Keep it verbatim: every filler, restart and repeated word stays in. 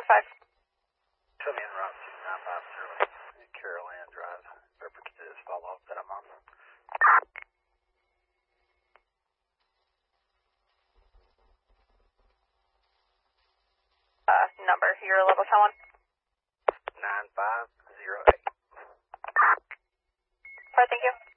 five. Come in, route two nine five zero. Carol Ann Drive. Reference to this follow-up that I'm on. Uh, number, your level ten one. nine five zero eight. Alright, thank you.